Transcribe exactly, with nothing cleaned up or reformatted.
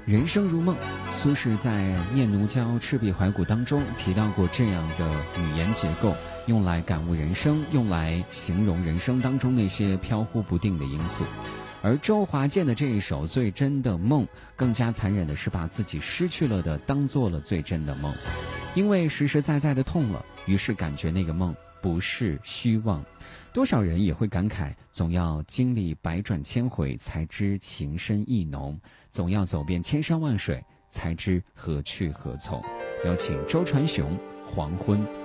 人生如梦，苏轼在《念奴娇·赤壁怀古》当中提到过这样的语言结构，用来感悟人生，用来形容人生当中那些飘忽不定的因素。而周华健的这一首《最真的梦》，更加残忍的是把自己失去了的当做了最真的梦，因为实实在在的痛了，于是感觉那个梦不是虚妄。多少人也会感慨，总要经历百转千回，才知情深意浓，总要走遍千山万水，才知何去何从。有请周传雄《黄昏》。